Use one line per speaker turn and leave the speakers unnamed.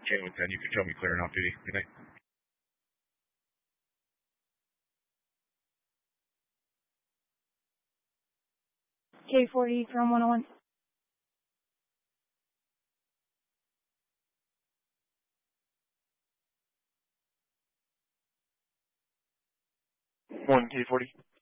K-110, you can show me clearing off duty. Good night.
K40 from 101.
One K40.